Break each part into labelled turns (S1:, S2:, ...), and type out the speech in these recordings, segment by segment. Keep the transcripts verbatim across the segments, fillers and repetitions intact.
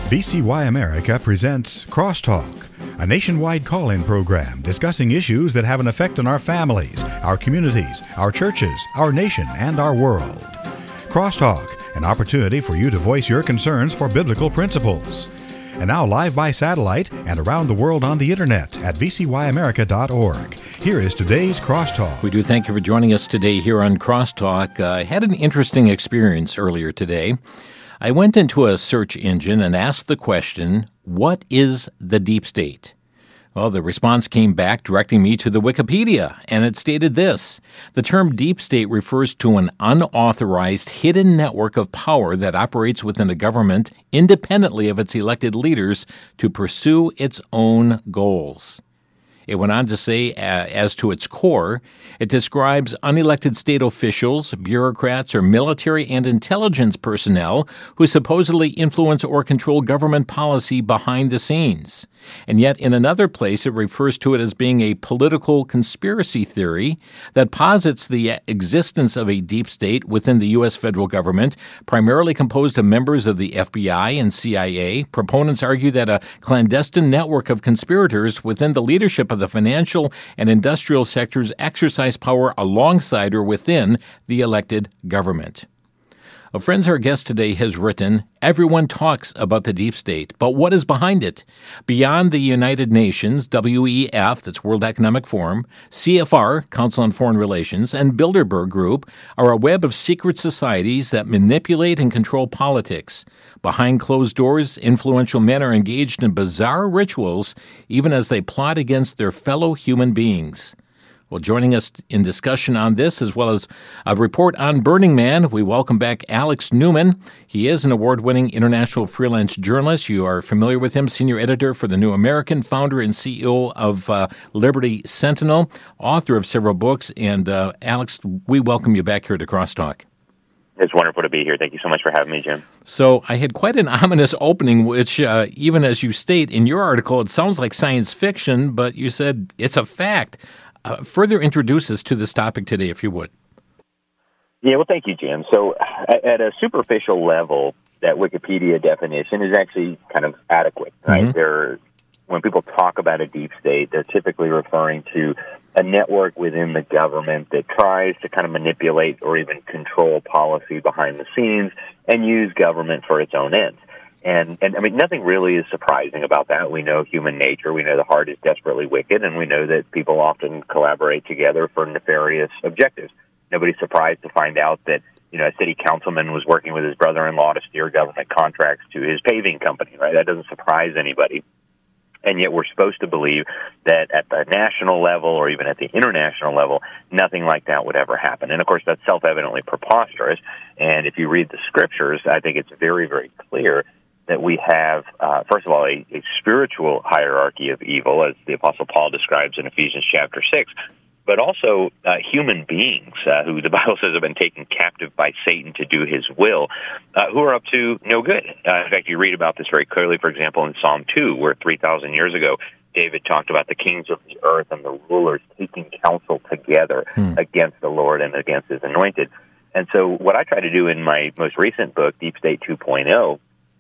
S1: V C Y America presents Crosstalk, a nationwide call-in program discussing issues that have an effect on our families, our communities, our churches, our nation, and our world. Crosstalk, an opportunity for you to voice your concerns for biblical principles. And now live by satellite and around the world on the internet at v c y america dot org. Here is today's Crosstalk.
S2: We do thank you for joining us today here on Crosstalk. I had an interesting experience earlier today. I went into a search engine and asked the question, what is the deep state? Well, the response came back directing me to the Wikipedia, and it stated this: the term deep state refers to an unauthorized hidden network of power that operates within a government independently of its elected leaders to pursue its own goals. It went on to say, uh, as to its core, it describes unelected state officials, bureaucrats, or military and intelligence personnel who supposedly influence or control government policy behind the scenes. And yet, in another place, it refers to it as being a political conspiracy theory that posits the existence of a deep state within the U S federal government, primarily composed of members of the F B I and C I A. Proponents argue that a clandestine network of conspirators within the leadership of the financial and industrial sectors exercise power alongside or within the elected government. Well, friends, our guest today has written, everyone talks about the deep state, but what is behind it? Beyond the United Nations, W E F, that's World Economic Forum, C F R, Council on Foreign Relations, and Bilderberg Group are a web of secret societies that manipulate and control politics. Behind closed doors, influential men are engaged in bizarre rituals, even as they plot against their fellow human beings. Well, joining us in discussion on this, as well as a report on Burning Man, we welcome back Alex Newman. He is an award-winning international freelance journalist. You are familiar with him, senior editor for The New American, founder and C E O of uh, Liberty Sentinel, author of several books. And uh, Alex, we welcome you back here to Crosstalk.
S3: It's wonderful to be here. Thank you so much for having me, Jim.
S2: So I had quite an ominous opening, which uh, even as you state in your article, it sounds like science fiction, but you said it's a fact. Uh, further introduce us to this topic today, if you would.
S3: Yeah, well, thank you, Jim. So at, at a superficial level, that Wikipedia definition is actually kind of adequate, right? Mm-hmm. There, when people talk about a deep state, they're typically referring to a network within the government that tries to kind of manipulate or even control policy behind the scenes and use government for its own ends. And, and I mean, nothing really is surprising about that. We know human nature. We know the heart is desperately wicked, and we know that people often collaborate together for nefarious objectives. Nobody's surprised to find out that, you know, a city councilman was working with his brother-in-law to steer government contracts to his paving company, right? That doesn't surprise anybody. And yet we're supposed to believe that at the national level or even at the international level, nothing like that would ever happen. And, of course, that's self-evidently preposterous. And if you read the scriptures, I think it's very, very clear that we have, uh, first of all, a, a spiritual hierarchy of evil, as the Apostle Paul describes in Ephesians chapter six, but also uh, human beings uh, who the Bible says have been taken captive by Satan to do his will, uh, who are up to no good. Uh, in fact, you read about this very clearly, for example, in Psalm two, where three thousand years ago, David talked about the kings of the earth and the rulers taking counsel together hmm. against the Lord and against his anointed. And so what I try to do in my most recent book, Deep State two point oh,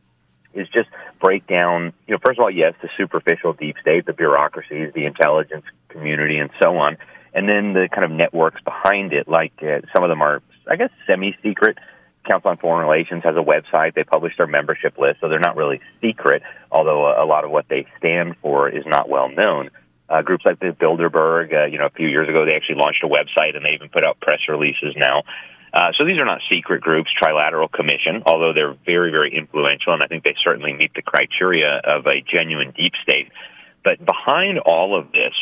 S3: is just break down, you know, first of all, yes, the superficial deep state, the bureaucracies, the intelligence community, and so on, and then the kind of networks behind it, like uh, some of them are, I guess, semi-secret. Council on Foreign Relations has a website. They publish their membership list, so they're not really secret, although a, a lot of what they stand for is not well known. Uh, groups like the Bilderberg, uh, you know, a few years ago, they actually launched a website, and they even put out press releases now. Uh, so these are not secret groups, Trilateral Commission, although they're very, very influential, and I think they certainly meet the criteria of a genuine deep state. But behind all of this,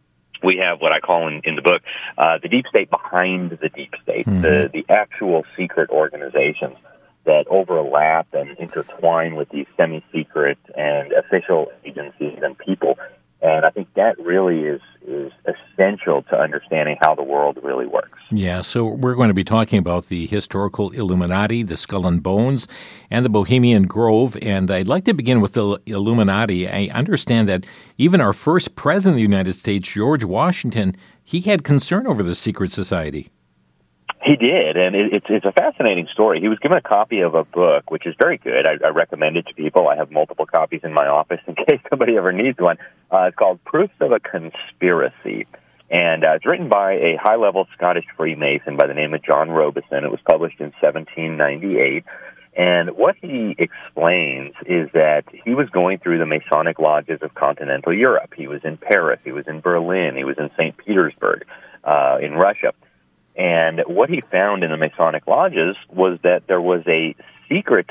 S3: we have what I call in, in the book uh, the deep state behind the deep state, mm-hmm. the, the actual secret organizations that overlap and intertwine with these semi-secret and official agencies and people. And I think that really is, is essential to understanding how the world really works.
S2: Yeah, so we're going to be talking about the historical Illuminati, the Skull and Bones, and the Bohemian Grove. And I'd like to begin with the Illuminati. I understand that even our first president of the United States, George Washington, he had concern over the secret society.
S3: He did, and it, it's it's a fascinating story. He was given a copy of a book, which is very good. I, I recommend it to people. I have multiple copies in my office in case somebody ever needs one. Uh, it's called Proofs of a Conspiracy, and uh, it's written by a high-level Scottish Freemason by the name of John Robison. It was published in seventeen ninety-eight, and what he explains is that he was going through the Masonic lodges of continental Europe. He was in Paris, he was in Berlin, he was in Saint Petersburg, uh, in Russia. And what he found in the Masonic lodges was that there was a secret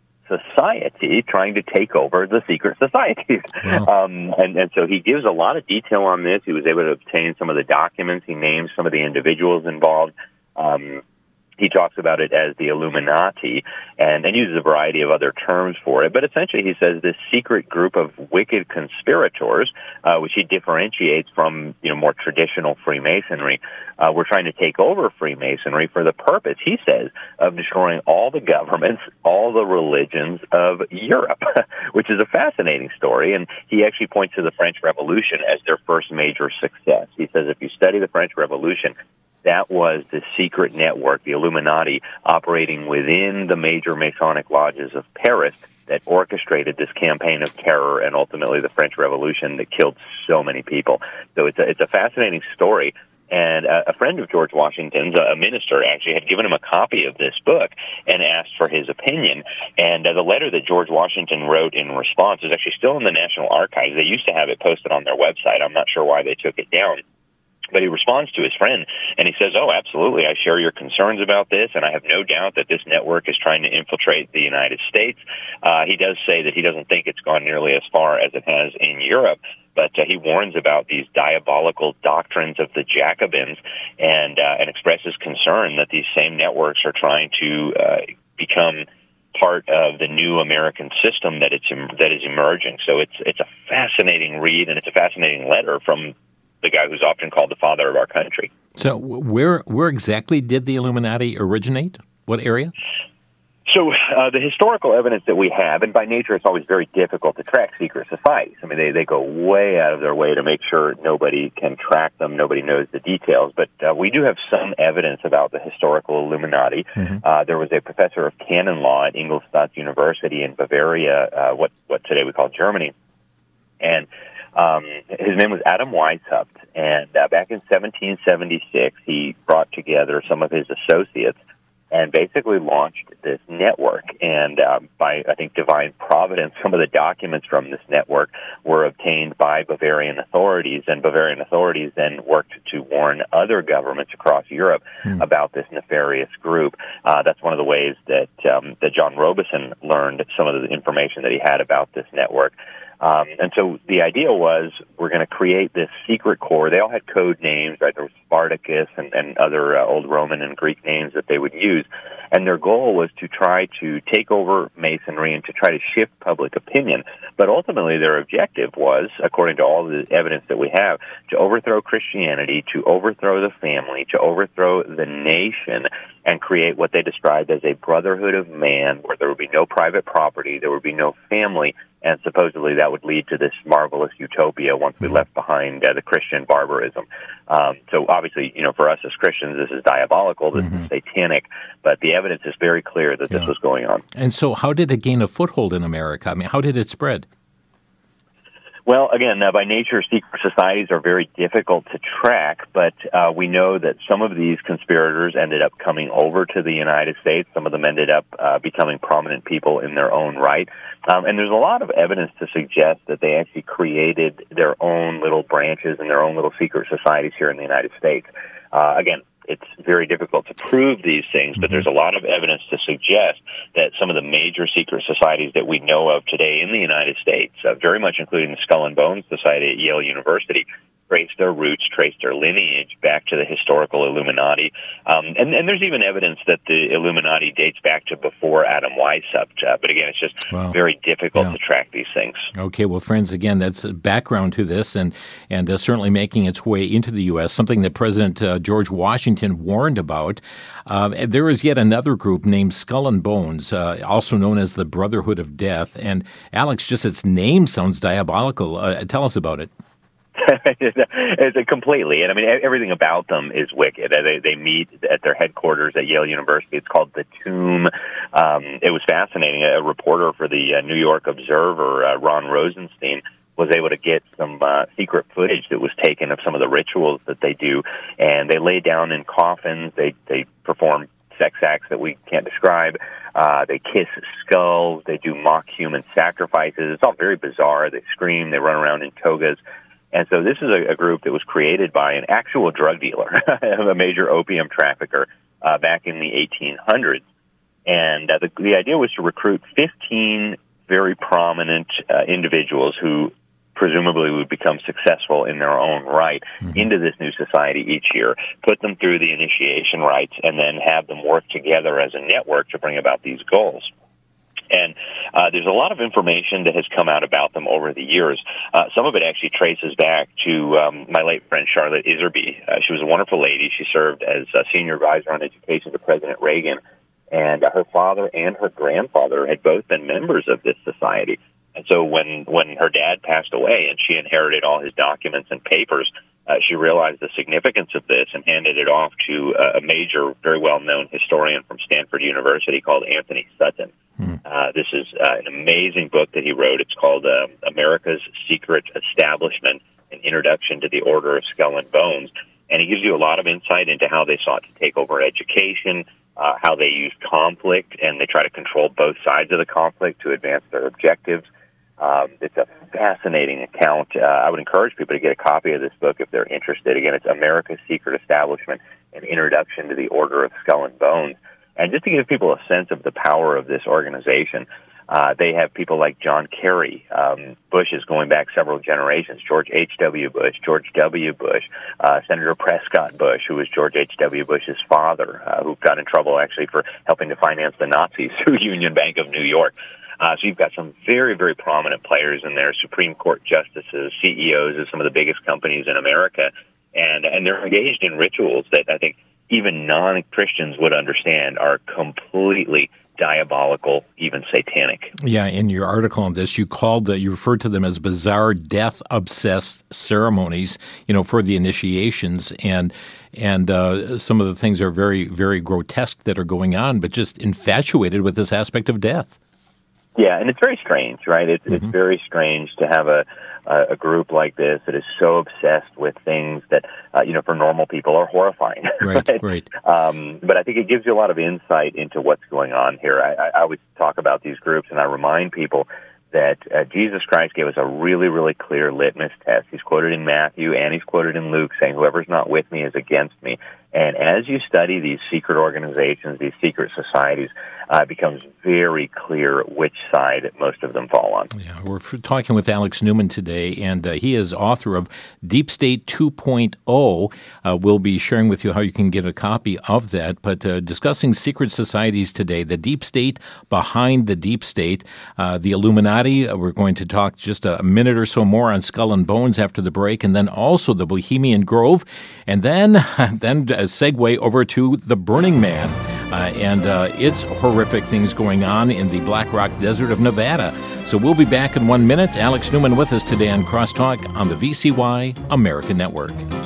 S3: society trying to take over the secret societies. Wow. Um, and, and so he gives a lot of detail on this. He was able to obtain some of the documents. He names some of the individuals involved. Um, he talks about it as the Illuminati and, and uses a variety of other terms for it. But essentially he says this secret group of wicked conspirators, uh, which he differentiates from, you know, more traditional Freemasonry, uh, were trying to take over Freemasonry for the purpose, he says, of destroying all the governments, all the religions of Europe, which is a fascinating story. And he actually points to the French Revolution as their first major success. He says if you study the French Revolution, that was the secret network, the Illuminati, operating within the major Masonic lodges of Paris that orchestrated this campaign of terror and ultimately the French Revolution that killed so many people. So it's a, it's a fascinating story. And uh, a friend of George Washington's, a minister, actually had given him a copy of this book and asked for his opinion. And uh, the letter that George Washington wrote in response is actually still in the National Archives. They used to have it posted on their website. I'm not sure why they took it down. But he responds to his friend, and he says, oh, absolutely, I share your concerns about this, and I have no doubt that this network is trying to infiltrate the United States. Uh, he does say that he doesn't think it's gone nearly as far as it has in Europe, but uh, he warns about these diabolical doctrines of the Jacobins and, uh, and expresses concern that these same networks are trying to uh, become part of the new American system that it's that is emerging. So it's it's a fascinating read, and it's a fascinating letter from the guy who's often called the father of our country.
S2: So where where exactly did the Illuminati originate? What area?
S3: So uh, the historical evidence that we have, and by nature it's always very difficult to track secret societies. I mean, they, they go way out of their way to make sure nobody can track them, nobody knows the details. But uh, we do have some evidence about the historical Illuminati. Mm-hmm. Uh, there was a professor of canon law at Ingolstadt University in Bavaria, uh, what, what today we call Germany. And Um, his name was Adam Weishaupt, and uh, back in seventeen seventy-six, he brought together some of his associates and basically launched this network. And uh, by, I think, divine providence, some of the documents from this network were obtained by Bavarian authorities, and Bavarian authorities then worked to warn other governments across Europe hmm. about this nefarious group. Uh, that's one of the ways that, um, that John Robison learned some of the information that he had about this network. Um, and so the idea was we're going to create this secret corps. They all had code names, right? There was Spartacus and, and other uh, old Roman and Greek names that they would use. And their goal was to try to take over Masonry and to try to shift public opinion. But ultimately their objective was, according to all the evidence that we have, to overthrow Christianity, to overthrow the family, to overthrow the nation, and create what they described as a brotherhood of man where there would be no private property, there would be no family, and supposedly that would lead to this marvelous utopia once we left behind uh, the Christian barbarism. Um, so obviously, you know, for us as Christians, this is diabolical, this mm-hmm. is satanic, but the evidence is very clear that yeah. this was going on.
S2: And so how did it gain a foothold in America? I mean, how did it spread?
S3: Well, again, uh, by nature, secret societies are very difficult to track, but uh, we know that some of these conspirators ended up coming over to the United States. Some of them ended up uh, becoming prominent people in their own right. Um, and there's a lot of evidence to suggest that they actually created their own little branches and their own little secret societies here in the United States. Uh, again, it's very difficult to prove these things, but there's a lot of evidence to suggest that some of the major secret societies that we know of today in the United States, uh, very much including the Skull and Bones Society at Yale University, trace their roots, trace their lineage back to the historical Illuminati. Um, and, and there's even evidence that the Illuminati dates back to before Adam Weishaupt. Uh, but again, it's just wow. very difficult yeah. to track these things.
S2: Okay, well, friends, again, that's a background to this and, and uh, certainly making its way into the U S, something that President uh, George Washington warned about. Um, and there is yet another group named Skull and Bones, uh, also known as the Brotherhood of Death. And Alex, just its name sounds diabolical. Uh, tell us about it.
S3: it's a completely, and I mean everything about them is wicked. They they meet at their headquarters at Yale University. It's called the Tomb. Um, it was fascinating. A reporter for the uh, New York Observer, uh, Ron Rosenstein, was able to get some uh, secret footage that was taken of some of the rituals that they do, and they lay down in coffins. They they perform sex acts that we can't describe. Uh, they kiss skulls. They do mock human sacrifices. It's all very bizarre. They scream. They run around in togas. And so this is a, a group that was created by an actual drug dealer, a major opium trafficker, uh, back in the eighteen hundreds. And uh, the, the idea was to recruit fifteen very prominent uh, individuals who presumably would become successful in their own right mm-hmm. into this new society each year, put them through the initiation rites, and then have them work together as a network to bring about these goals. And uh, there's a lot of information that has come out about them over the years. Uh, some of it actually traces back to um, my late friend Charlotte Iserby. Uh, she was a wonderful lady. She served as a senior advisor on education to President Reagan, and uh, her father and her grandfather had both been members of this society. And so when, when her dad passed away and she inherited all his documents and papers, uh, she realized the significance of this and handed it off to a major, very well-known historian from Stanford University called Anthony Sutton. Hmm. Uh, this is uh, an amazing book that he wrote. It's called uh, America's Secret Establishment, An Introduction to the Order of Skull and Bones. And he gives you a lot of insight into how they sought to take over education, uh, how they used conflict, and they try to control both sides of the conflict to advance their objectives. Um, it's a fascinating account. Uh, I would encourage people to get a copy of this book if they're interested. Again, it's America's Secret Establishment, An Introduction to the Order of Skull and Bones. And just to give people a sense of the power of this organization, uh, they have people like John Kerry. Um, Bush is going back several generations. George H W. Bush, George W. Bush, uh, Senator Prescott Bush, who was George H W. Bush's father, uh, who got in trouble actually for helping to finance the Nazis through Union Bank of New York. Uh, so you've got some very, very prominent players in there, Supreme Court justices, C E Os of some of the biggest companies in America, and and they're engaged in rituals that I think even non-Christians would understand are completely diabolical, even satanic.
S2: Yeah, in your article on this, you called, uh, you referred to them as bizarre, death-obsessed ceremonies, you know, for the initiations, and and uh, some of the things are very, very grotesque that are going on, but just infatuated with this aspect of death.
S3: Yeah, and it's very strange, right? It's, mm-hmm. it's very strange to have a, a group like this that is so obsessed with things that, uh, you know, for normal people are horrifying.
S2: Right,
S3: right.
S2: right.
S3: Um, but I think it gives you a lot of insight into what's going on here. I, I always talk about these groups, and I remind people that uh, Jesus Christ gave us a really, really clear litmus test. He's quoted in Matthew and he's quoted in Luke saying, whoever's not with me is against me. And as you study these secret organizations, these secret societies, uh, it becomes very clear which side most of them fall on.
S2: Yeah, we're talking with Alex Newman today, and uh, he is author of Deep State two point oh. Uh, we'll be sharing with you how you can get a copy of that, but uh, discussing secret societies today, the deep state behind the deep state, uh, the Illuminati. Uh, we're going to talk just a minute or so more on Skull and Bones after the break, and then also the Bohemian Grove, and then, then a segue over to the Burning Man. Uh, and uh, it's horrific things going on in the Black Rock Desert of Nevada. So we'll be back in one minute. Alex Newman with us today on Crosstalk on the V C Y American Network.